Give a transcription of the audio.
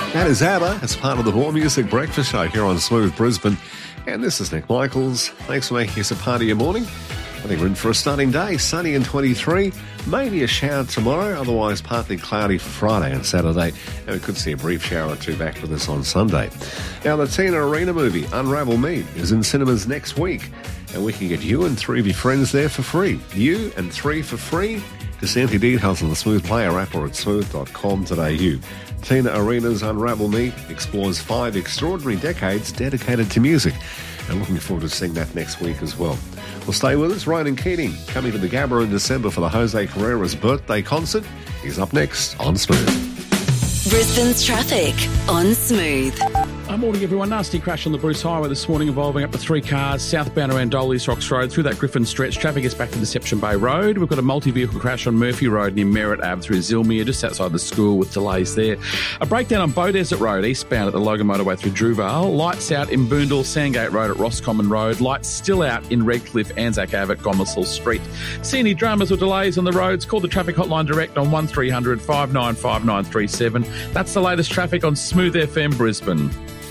That is ABBA as part of the More Music Breakfast Show here on Smooth Brisbane. And this is Nick Michaels. Thanks for making us a part of your morning. I think we're in for a stunning day. Sunny and 23. Maybe a shower tomorrow, otherwise partly cloudy for Friday and Saturday. And we could see a brief shower or two back with us on Sunday. Now, the Tina Arena movie, Unravel Me, is in cinemas next week. And we can get you and 3 of your friends there for free. You and 3 for free. Just enter details on the Smooth Player app or at smooth.com.au. Tina Arena's Unravel Me explores 5 extraordinary decades dedicated to music. And looking forward to seeing that next week as well. Well, stay with us. Ronan Keating coming to the Gabba in December for the Jose Carreras birthday concert. He's up next on Smooth. Brisbane's traffic on Smooth. Morning, everyone. Nasty crash on the Bruce Highway this morning involving up to 3 cars southbound around Dolius Rocks Road through that Griffin stretch. Traffic is back to Deception Bay Road. We've got a multi-vehicle crash on Murphy Road near Merritt Ave through Zilmere, just outside the school with delays there. A breakdown on Bow Desert Road eastbound at the Logan Motorway through Druvale. Lights out in Boondall, Sandgate Road at Roscommon Road. Lights still out in Redcliffe, Anzac Ave at Gomersall Street. See any dramas or delays on the roads? Call the traffic hotline direct on 1300 595937. That's the latest traffic on Smooth FM Brisbane.